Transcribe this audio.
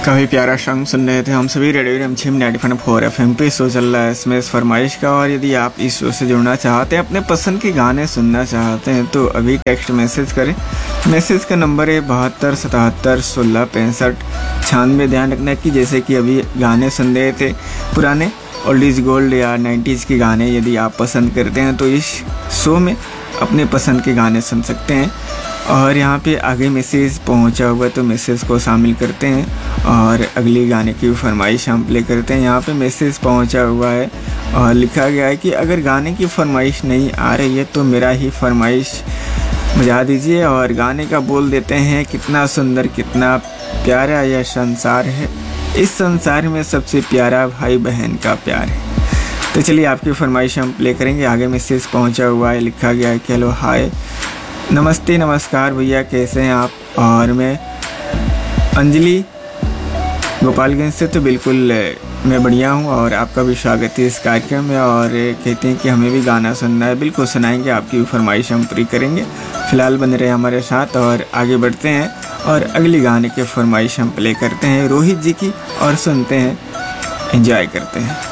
काफ़ी प्यारा सॉन्ग सुन रहे थे हम सभी रेडियो रिमझिम 90.4 FM पे। शो चल रहा है इसमें इस फरमाइश का। और यदि आप इस शो से जुड़ना चाहते हैं, अपने पसंद के गाने सुनना चाहते हैं, तो अभी टेक्स्ट मैसेज करें। मैसेज का नंबर है 72 77 16 65 96। ध्यान रखना कि जैसे कि अभी गाने सुन रहे थे पुराने ओल्ड इज गोल्ड या 90s के गाने, यदि आप पसंद करते हैं तो इस शो में अपने पसंद के गाने सुन सकते हैं। और यहाँ पे आगे मैसेज पहुँचा हुआ है तो मैसेज को शामिल करते हैं और अगले गाने की फरमाइश हम प्ले करते हैं। यहाँ पे मैसेज पहुँचा हुआ है और लिखा गया है कि अगर गाने की फरमाइश नहीं आ रही है तो मेरा ही फरमाइश बजा दीजिए। और गाने का बोल देते हैं, कितना सुंदर कितना प्यारा यह संसार है, इस संसार में सबसे प्यारा भाई बहन का प्यार है। तो चलिए आपकी फरमाइश हम प्ले करेंगे। आगे मैसेज पहुँचा हुआ है, लिखा गया है कि हेलो हाय नमस्ते नमस्कार भैया, कैसे हैं आप। और मैं अंजलि गोपालगंज से, तो बिल्कुल मैं बढ़िया हूं और आपका भी स्वागत है इस कार्यक्रम में। और कहते हैं कि हमें भी गाना सुनना है, बिल्कुल सुनाएंगे, आपकी भी फरमाइश हम पूरी करेंगे। फ़िलहाल बने रहे हमारे साथ और आगे बढ़ते हैं और अगले गाने की फरमाइश हम प्ले करते हैं रोहित जी की और सुनते हैं, एंजॉय करते हैं।